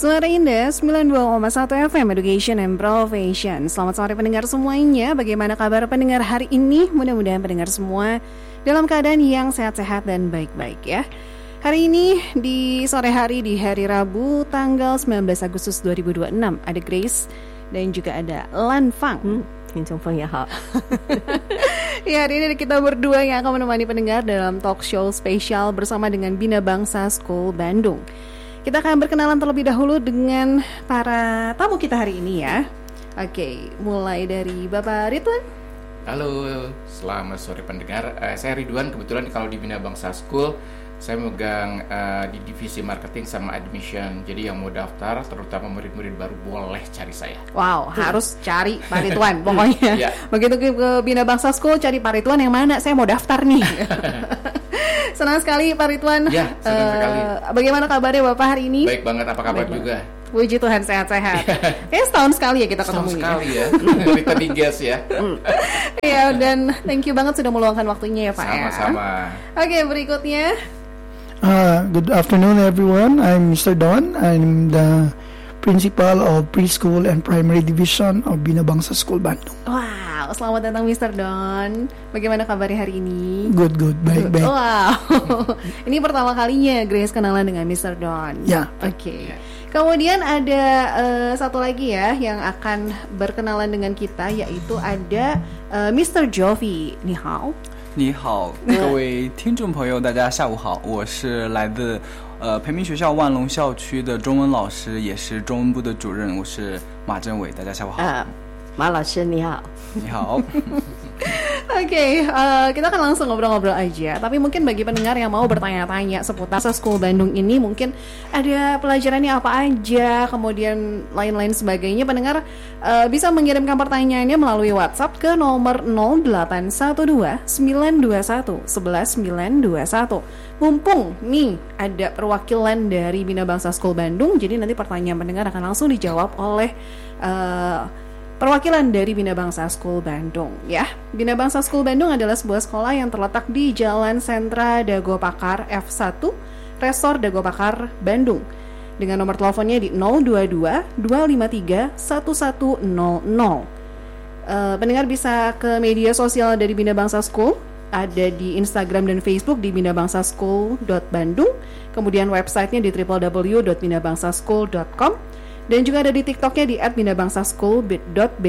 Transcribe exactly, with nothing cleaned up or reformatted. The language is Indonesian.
Suara Indah sembilan puluh dua koma satu F M Education and Profession. Selamat sore pendengar semuanya. Bagaimana kabar pendengar hari ini? Mudah-mudahan pendengar semua dalam keadaan yang sehat-sehat dan baik-baik ya. Hari ini di sore hari di hari Rabu tanggal sembilan belas Agustus dua ribu dua puluh enam ada Grace dan juga ada Lan Fang. Hmm, Tincong Feng ya, ha. Ya, hari ini kita berdua yang akan menemani pendengar dalam talk show spesial bersama dengan Bina Bangsa School Bandung. Kita akan berkenalan terlebih dahulu dengan para tamu kita hari ini ya. Oke, mulai dari Bapak Ridwan. Halo, selamat sore pendengar. Uh, saya Ridwan, kebetulan kalau di Bina Bangsa School saya megang uh, di divisi marketing sama admission. Jadi yang mau daftar, terutama murid-murid baru, boleh cari saya. Wow, harus cari Pak Ridwan pokoknya. Ya. Begitu ke Bina Bangsa School, cari Pak Ridwan yang mana? Saya mau daftar nih. Senang sekali Pak Ridwan. Ya, senang uh, sekali. Bagaimana kabarnya Bapak hari ini? Baik banget, apa kabar Baik juga? Banget. Puji Tuhan sehat-sehat. Kayaknya setahun sekali ya kita ketemu. Setahun sekali ya. Kita digas ya. Ya, dan thank you banget sudah meluangkan waktunya ya Pak. Sama-sama. Ya. Oke, berikutnya. Uh, good afternoon everyone. I'm Mister Don. I'm the principal of preschool and primary division of Bina Bangsa School Bandung. Wow, selamat datang Mister Don. Bagaimana kabarnya hari ini? Good, good, baik, baik. Wow, ini pertama kalinya Grace kenalan dengan Mister Don. Ya. Oke. Okay. Kemudian ada uh, satu lagi ya yang akan berkenalan dengan kita, yaitu ada uh, Mister Jovi. Ni hao. 你好，各位听众朋友，大家下午好，我是来自呃培明学校万隆校区的中文老师，也是中文部的主任，我是马振伟，大家下午好。 呃，马老师你好。 你好。 Oke, okay, uh, kita akan langsung ngobrol-ngobrol aja. Tapi mungkin bagi pendengar yang mau bertanya-tanya seputar School Bandung ini, mungkin ada pelajarannya apa aja, kemudian lain-lain sebagainya, pendengar uh, bisa mengirimkan pertanyaannya melalui WhatsApp ke nomor nol delapan satu dua sembilan dua satu satu satu sembilan dua satu. Mumpung nih ada perwakilan dari Bina Bangsa School Bandung, jadi nanti pertanyaan pendengar akan langsung dijawab oleh uh, perwakilan dari Bina Bangsa School Bandung ya. Bina Bangsa School Bandung adalah sebuah sekolah yang terletak di Jalan Sentra Dago Pakar F satu, Resor Dago Pakar, Bandung. Dengan nomor teleponnya di nol dua dua dua lima tiga satu satu nol nol. Uh, pendengar bisa ke media sosial dari Bina Bangsa School, ada di Instagram dan Facebook di bina bangsa school dot bandung, kemudian websitenya di w w w dot bina bangsa school dot com, dan juga ada di TikToknya di at bina bangsa school dot b